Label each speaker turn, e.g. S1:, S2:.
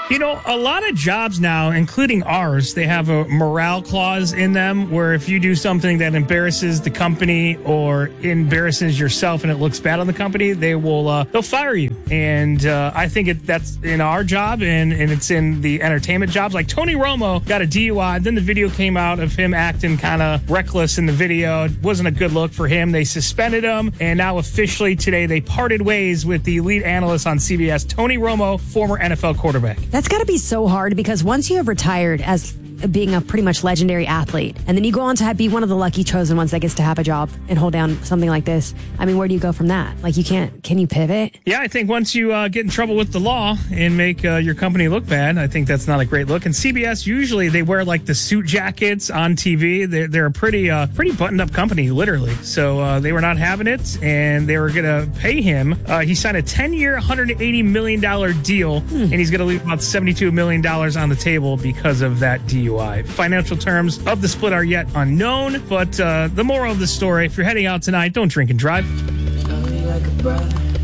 S1: A lot of jobs now, including ours, they have a morale clause in them where if you do something that embarrasses the company or embarrasses yourself and it looks bad on the company, they'll fire you. And I think that's in our job and it's in the entertainment jobs. Like Tony Romo got a DUI. Then the video came out of him acting kind of reckless in the video. It wasn't a good look for him. They suspended him. And now officially today, they parted ways with the lead analyst on CBS, Tony Romo, former NFL quarterback.
S2: That's got to be so hard because once you have retired as being a pretty much legendary athlete, and then you go on to be one of the lucky chosen ones that gets to have a job and hold down something like this. I mean, where do you go from that? Like, can you pivot?
S1: Yeah, I think once you get in trouble with the law and make your company look bad, I think that's not a great look. And CBS, usually they wear like the suit jackets on TV. They're a pretty buttoned up company, literally. So they were not having it, and they were going to pay him. He signed a 10-year, $180 million deal, and he's going to leave about $72 million on the table because of that deal. Financial terms of the split are yet unknown, but the moral of the story, if you're heading out tonight, don't drink and drive.